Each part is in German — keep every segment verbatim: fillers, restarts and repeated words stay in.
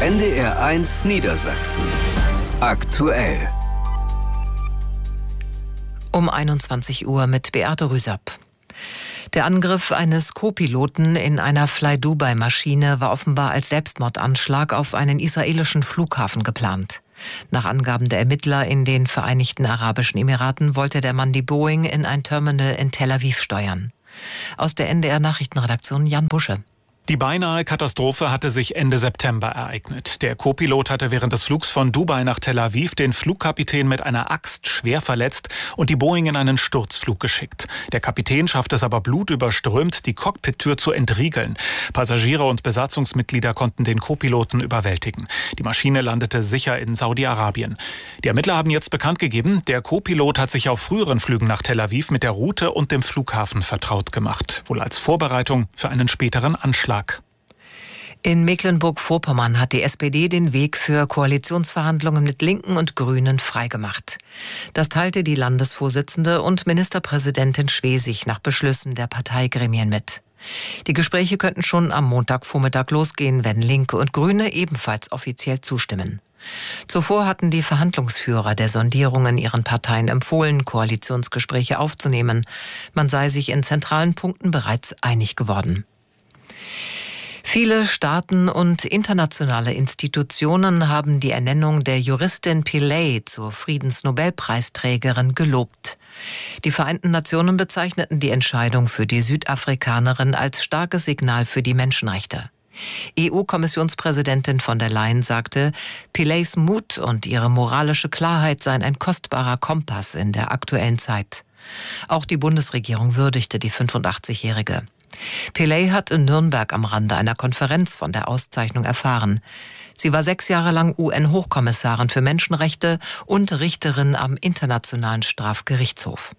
N D R eins Niedersachsen. Aktuell. Um einundzwanzig Uhr mit Beate Rüsapp. Der Angriff eines Co-Piloten in einer Fly-Dubai-Maschine war offenbar als Selbstmordanschlag auf einen israelischen Flughafen geplant. Nach Angaben der Ermittler in den Vereinigten Arabischen Emiraten wollte der Mann die Boeing in ein Terminal in Tel Aviv steuern. Aus der N D R-Nachrichtenredaktion Jan Busche. Die beinahe Katastrophe hatte sich Ende September ereignet. Der Co-Pilot hatte während des Flugs von Dubai nach Tel Aviv den Flugkapitän mit einer Axt schwer verletzt und die Boeing in einen Sturzflug geschickt. Der Kapitän schaffte es aber blutüberströmt, die Cockpittür zu entriegeln. Passagiere und Besatzungsmitglieder konnten den Co-Piloten überwältigen. Die Maschine landete sicher in Saudi-Arabien. Die Ermittler haben jetzt bekannt gegeben, der Co-Pilot hat sich auf früheren Flügen nach Tel Aviv mit der Route und dem Flughafen vertraut gemacht. Wohl als Vorbereitung für einen späteren Anschlag. In Mecklenburg-Vorpommern hat die S P D den Weg für Koalitionsverhandlungen mit Linken und Grünen freigemacht. Das teilte die Landesvorsitzende und Ministerpräsidentin Schwesig nach Beschlüssen der Parteigremien mit. Die Gespräche könnten schon am Montagvormittag losgehen, wenn Linke und Grüne ebenfalls offiziell zustimmen. Zuvor hatten die Verhandlungsführer der Sondierungen ihren Parteien empfohlen, Koalitionsgespräche aufzunehmen. Man sei sich in zentralen Punkten bereits einig geworden. Viele Staaten und internationale Institutionen haben die Ernennung der Juristin Pillay zur Friedensnobelpreisträgerin gelobt. Die Vereinten Nationen bezeichneten die Entscheidung für die Südafrikanerin als starkes Signal für die Menschenrechte. E U-Kommissionspräsidentin von der Leyen sagte, Pillays Mut und ihre moralische Klarheit seien ein kostbarer Kompass in der aktuellen Zeit. Auch die Bundesregierung würdigte die fünfundachtzigjährige. Pillay hat in Nürnberg am Rande einer Konferenz von der Auszeichnung erfahren. Sie war sechs Jahre lang U N-Hochkommissarin für Menschenrechte und Richterin am Internationalen Strafgerichtshof.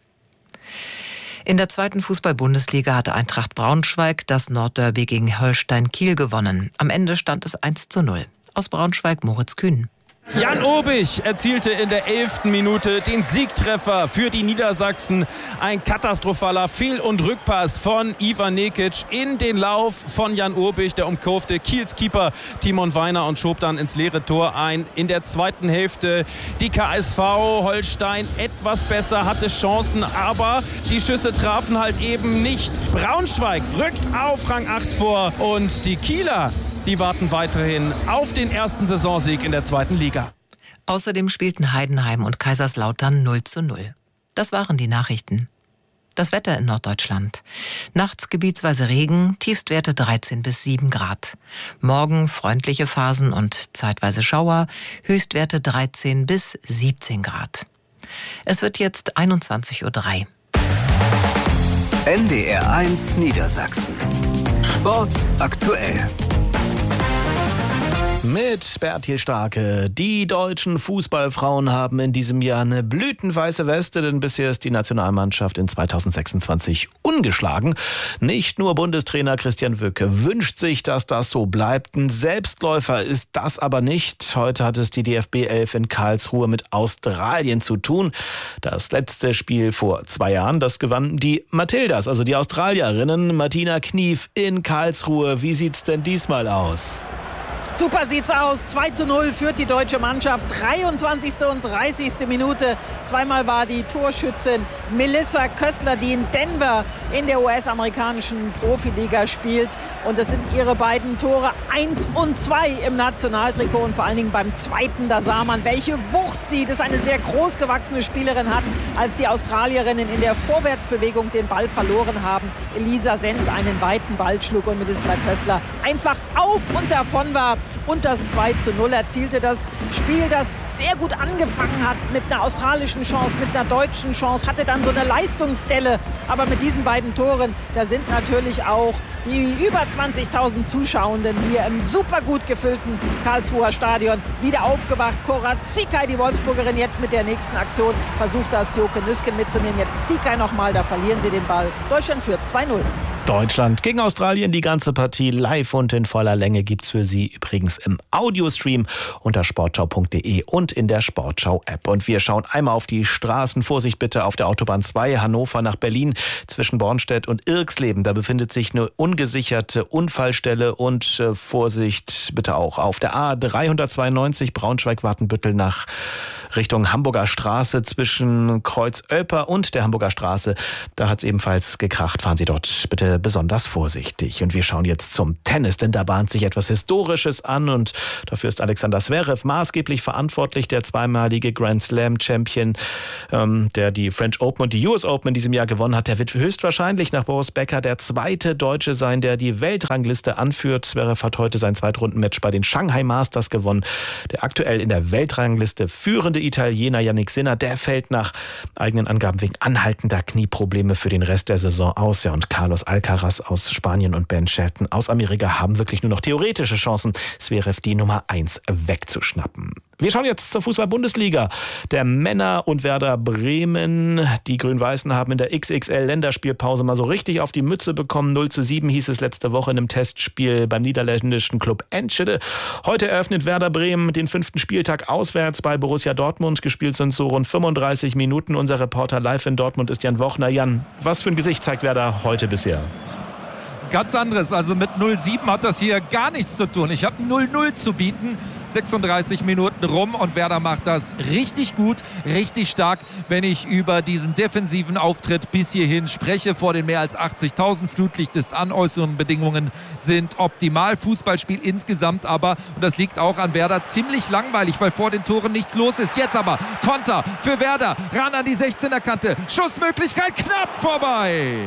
In der zweiten Fußball-Bundesliga hatte Eintracht Braunschweig das Nordderby gegen Holstein Kiel gewonnen. Am Ende stand es eins zu null. Aus Braunschweig Moritz Kühn. Jan Obich erzielte in der elften Minute den Siegtreffer für die Niedersachsen. Ein katastrophaler Fehl- und Rückpass von Ivan Nekic in den Lauf von Jan Obich. Der umkurfte Kiels Keeper Timon Weiner und schob dann ins leere Tor ein. In der zweiten Hälfte die K S V Holstein etwas besser, hatte Chancen, aber die Schüsse trafen halt eben nicht. Braunschweig rückt auf Rang acht vor und die Kieler, die warten weiterhin auf den ersten Saisonsieg in der zweiten Liga. Außerdem spielten Heidenheim und Kaiserslautern null zu null. Das waren die Nachrichten. Das Wetter in Norddeutschland. Nachts gebietsweise Regen, Tiefstwerte dreizehn bis sieben Grad. Morgen freundliche Phasen und zeitweise Schauer, Höchstwerte dreizehn bis siebzehn Grad. Es wird jetzt einundzwanzig Uhr drei. N D R eins Niedersachsen. Sport aktuell. Mit Bertil Starke. Die deutschen Fußballfrauen haben in diesem Jahr eine blütenweiße Weste, denn bisher ist die Nationalmannschaft in zweitausendsechsundzwanzig ungeschlagen. Nicht nur Bundestrainer Christian Wücke wünscht sich, dass das so bleibt. Ein Selbstläufer ist das aber nicht. Heute hat es die D F B elf in Karlsruhe mit Australien zu tun. Das letzte Spiel vor zwei Jahren, das gewannen die Matildas, also die Australierinnen. Martina Knief in Karlsruhe. Wie sieht's denn diesmal aus? Super sieht's aus. zwei zu null führt die deutsche Mannschaft. dreiundzwanzigste und dreißigste Minute. Zweimal war die Torschützin Melissa Köstler, die in Denver in der U S-amerikanischen Profiliga spielt. Und das sind ihre beiden Tore eins und zwei im Nationaltrikot. Und vor allen Dingen beim zweiten, da sah man, welche Wucht sie, das eine sehr großgewachsene Spielerin hat, als die Australierinnen in der Vorwärtsbewegung den Ball verloren haben. Elisa Senz einen weiten Ball schlug und Melissa Köstler einfach auf und davon war. Und das zwei zu null erzielte das Spiel, das sehr gut angefangen hat mit einer australischen Chance, mit einer deutschen Chance, hatte dann so eine Leistungsdelle. Aber mit diesen beiden Toren, da sind natürlich auch die über zwanzigtausend Zuschauenden hier im super gut gefüllten Karlsruher Stadion wieder aufgewacht. Cora Ziekay, die Wolfsburgerin, jetzt mit der nächsten Aktion versucht das Joke Nüsken mitzunehmen. Jetzt Ziekay nochmal, da verlieren sie den Ball. Deutschland führt zwei null. Deutschland gegen Australien, die ganze Partie live und in voller Länge gibt's für Sie übrigens im Audiostream unter sportschau punkt de und in der Sportschau-App. Und wir schauen einmal auf die Straßen. Vorsicht bitte auf der Autobahn zwei, Hannover nach Berlin, zwischen Bornstedt und Irxleben. Da befindet sich eine ungesicherte Unfallstelle und äh, Vorsicht bitte auch auf der A dreihundertzweiundneunzig Braunschweig-Watenbüttel nach Richtung Hamburger Straße zwischen Kreuz Oelper und der Hamburger Straße. Da hat's ebenfalls gekracht. Fahren Sie dort bitte besonders vorsichtig. Und wir schauen jetzt zum Tennis, denn da bahnt sich etwas Historisches an und dafür ist Alexander Zverev maßgeblich verantwortlich, der zweimalige Grand Slam Champion, ähm, der die French Open und die U S Open in diesem Jahr gewonnen hat. Der wird höchstwahrscheinlich nach Boris Becker der zweite Deutsche sein, der die Weltrangliste anführt. Zverev hat heute sein Zweitrundenmatch bei den Shanghai Masters gewonnen. Der aktuell in der Weltrangliste führende Italiener Jannik Sinner, der fällt nach eigenen Angaben wegen anhaltender Knieprobleme für den Rest der Saison aus. Ja, und Carlos Alcaraz aus Spanien und Ben Shelton aus Amerika haben wirklich nur noch theoretische Chancen, Zverev die Nummer eins wegzuschnappen. Wir schauen jetzt zur Fußball-Bundesliga der Männer und Werder Bremen. Die Grün-Weißen haben in der X X L-Länderspielpause mal so richtig auf die Mütze bekommen. null zu sieben hieß es letzte Woche in einem Testspiel beim niederländischen Club Enschede. Heute eröffnet Werder Bremen den fünften Spieltag auswärts bei Borussia Dortmund. Gespielt sind so rund fünfunddreißig Minuten. Unser Reporter live in Dortmund ist Jan Wochner. Jan, was für ein Gesicht zeigt Werder heute bisher? Ganz anderes, also mit null sieben hat das hier gar nichts zu tun. Ich habe null null zu bieten, sechsunddreißig Minuten rum und Werder macht das richtig gut, richtig stark, wenn ich über diesen defensiven Auftritt bis hierhin spreche. Vor den mehr als achtzigtausend, Flutlicht ist an, äußere Bedingungen sind optimal. Fußballspiel insgesamt aber, und das liegt auch an Werder, ziemlich langweilig, weil vor den Toren nichts los ist. Jetzt aber Konter für Werder, ran an die sechzehner Kante, Schussmöglichkeit knapp vorbei.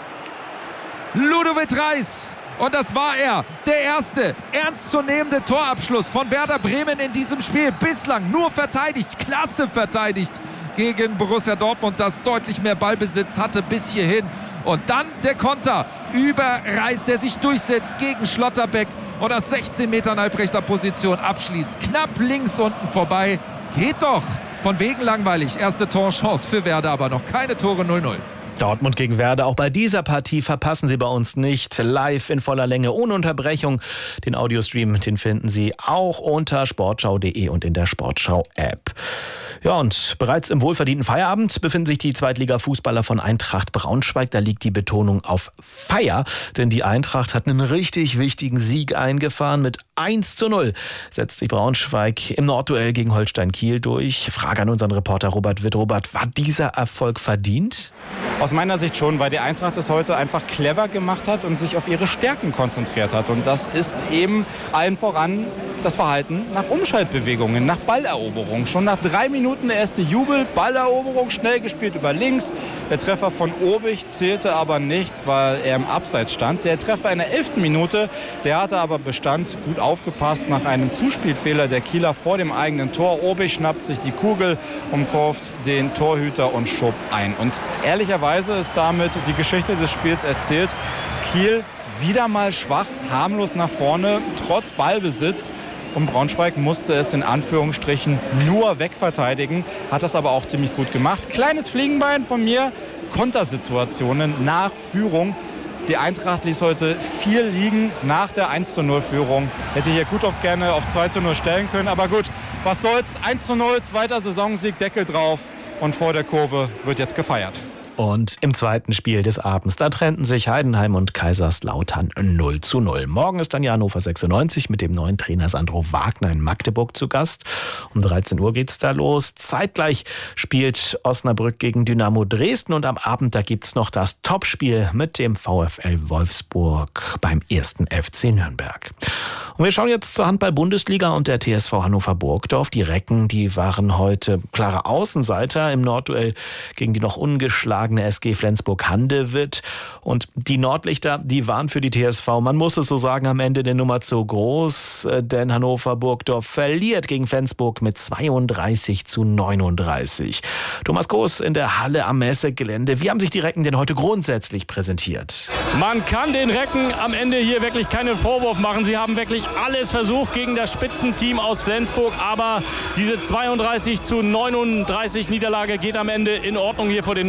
Ludovic Reis. Und das war er, der erste ernstzunehmende Torabschluss von Werder Bremen in diesem Spiel. Bislang nur verteidigt, klasse verteidigt gegen Borussia Dortmund, das deutlich mehr Ballbesitz hatte bis hierhin. Und dann der Konter über Reis, der sich durchsetzt gegen Schlotterbeck und aus sechzehn Metern halbrechter Position abschließt. Knapp links unten vorbei. Geht doch. Von wegen langweilig. Erste Torchance für Werder, aber noch keine Tore. null null. Dortmund gegen Werder. Auch bei dieser Partie verpassen Sie bei uns nicht. Live in voller Länge, ohne Unterbrechung. Den Audiostream, den finden Sie auch unter sportschau punkt de und in der Sportschau-App. Ja, und bereits im wohlverdienten Feierabend befinden sich die Zweitliga-Fußballer von Eintracht Braunschweig. Da liegt die Betonung auf Feier, denn die Eintracht hat einen richtig wichtigen Sieg eingefahren. Mit eins zu null setzt sich Braunschweig im Nordduell gegen Holstein Kiel durch. Frage an unseren Reporter Robert Witt. Robert, war dieser Erfolg verdient? Aus meiner Sicht schon, weil die Eintracht es heute einfach clever gemacht hat und sich auf ihre Stärken konzentriert hat. Und das ist eben allen voran das Verhalten nach Umschaltbewegungen, nach Balleroberung. Schon nach drei Minuten der erste Jubel, Balleroberung, schnell gespielt über links. Der Treffer von Obich zählte aber nicht, weil er im Abseits stand. Der Treffer in der elften Minute, der hatte aber Bestand, gut aufgepasst nach einem Zuspielfehler der Kieler vor dem eigenen Tor. Obich schnappt sich die Kugel, umkurvt den Torhüter und schob ein. Und ehrlicherweise ist damit die Geschichte des Spiels erzählt. Kiel wieder mal schwach, harmlos nach vorne, trotz Ballbesitz. Und Braunschweig musste es in Anführungsstrichen nur wegverteidigen, hat das aber auch ziemlich gut gemacht. Kleines Fliegenbein von mir, Kontersituationen nach Führung. Die Eintracht ließ heute viel liegen nach der eins zu null Führung. Hätte hier Guthoff gerne auf zwei zu null stellen können, aber gut, was soll's. eins zu null, zweiter Saisonsieg, Deckel drauf und vor der Kurve wird jetzt gefeiert. Und im zweiten Spiel des Abends, da trennten sich Heidenheim und Kaiserslautern null zu null. Morgen ist dann ja Hannover sechsundneunzig mit dem neuen Trainer Sandro Wagner in Magdeburg zu Gast. Um dreizehn Uhr geht's da los. Zeitgleich spielt Osnabrück gegen Dynamo Dresden und am Abend, da gibt's noch das Topspiel mit dem VfL Wolfsburg beim ersten F C Nürnberg. Und wir schauen jetzt zur Handball-Bundesliga und der T S V Hannover Burgdorf. Die Recken, die waren heute klare Außenseiter im Nordduell gegen die noch ungeschlagene S G Flensburg-Handewitt. Und die Nordlichter, die waren für die T S V, man muss es so sagen, am Ende eine Nummer zu groß, denn Hannover Burgdorf verliert gegen Flensburg mit zweiunddreißig zu neununddreißig. Thomas Groß in der Halle am Messegelände. Wie haben sich die Recken denn heute grundsätzlich präsentiert? Man kann den Recken am Ende hier wirklich keinen Vorwurf machen. Sie haben wirklich alles versucht gegen das Spitzenteam aus Flensburg, aber diese zweiunddreißig zu neununddreißig Niederlage geht am Ende in Ordnung hier vor den neuntausend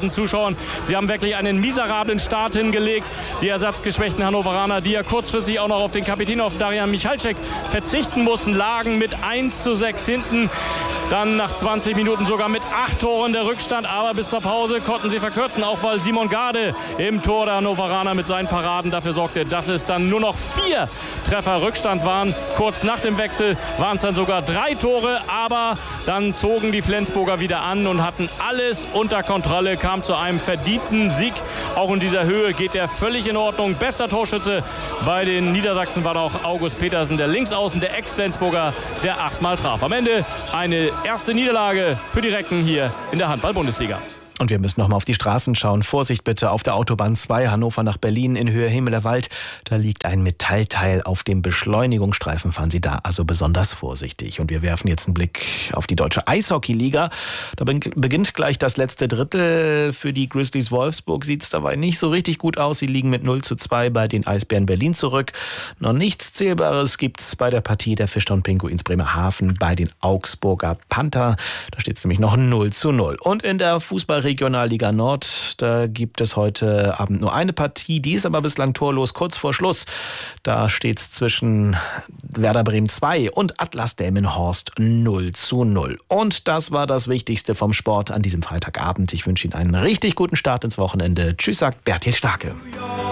fünftausend Zuschauern. Sie haben wirklich einen miserablen Start hingelegt. Die ersatzgeschwächten Hannoveraner, die ja kurzfristig auch noch auf den Kapitän, auf Darian Michalczek, verzichten mussten, lagen mit eins zu sechs hinten. Dann nach zwanzig Minuten sogar mit acht Toren der Rückstand. Aber bis zur Pause konnten sie verkürzen, auch weil Simon Gade im Tor der Hannoveraner mit seinen Paraden dafür sorgte, dass es dann nur noch vier Treffer Rückstand waren. Kurz nach dem Wechsel waren es dann sogar drei Tore. Aber dann zogen die Flensburger wieder an und hatten alles unter Kontrolle, kam zu einem verdienten Sieg. Auch in dieser Höhe geht er völlig in Ordnung. Bester Torschütze bei den Niedersachsen war auch August Petersen, der Linksaußen, der Ex-Flensburger, der achtmal traf. Am Ende eine erste Niederlage für die Recken hier in der Handball-Bundesliga. Und wir müssen noch mal auf die Straßen schauen. Vorsicht bitte auf der Autobahn zwei, Hannover nach Berlin in Höhe Himmelerwald. Da liegt ein Metallteil auf dem Beschleunigungsstreifen. Fahren Sie da also besonders vorsichtig. Und wir werfen jetzt einen Blick auf die deutsche Eishockey-Liga. Da beginnt gleich das letzte Drittel. Für die Grizzlies Wolfsburg sieht es dabei nicht so richtig gut aus. Sie liegen mit null zu zwei bei den Eisbären Berlin zurück. Noch nichts Zählbares gibt es bei der Partie der Fischer und Pinguins Bremerhaven bei den Augsburger Panther. Da steht es nämlich noch null zu null. Und in der Fußball Regionalliga Nord, da gibt es heute Abend nur eine Partie, die ist aber bislang torlos, kurz vor Schluss. Da steht es zwischen Werder Bremen zwei und Atlas Delmenhorst null zu null. Und das war das Wichtigste vom Sport an diesem Freitagabend. Ich wünsche Ihnen einen richtig guten Start ins Wochenende. Tschüss, sagt Bertil Starke.